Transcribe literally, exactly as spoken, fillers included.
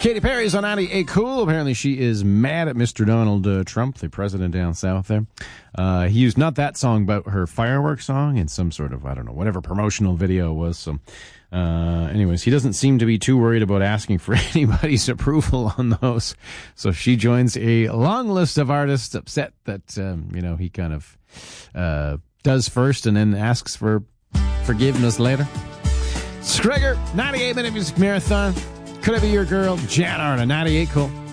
Katy Perry's on ninety-eight Cool. Apparently she is mad at Mister Donald uh, Trump, the president down south there. Uh, he used not that song, but her fireworks song in some sort of, I don't know, whatever promotional video it was. So, uh, anyways, he doesn't seem to be too worried about asking for anybody's approval on those. So she joins a long list of artists upset that, um, you know, he kind of uh, does first and then asks for forgiveness later. Skrieger, ninety-eight minute music marathon. Could I be your girl? Jan Arna, ninety-eight Cool.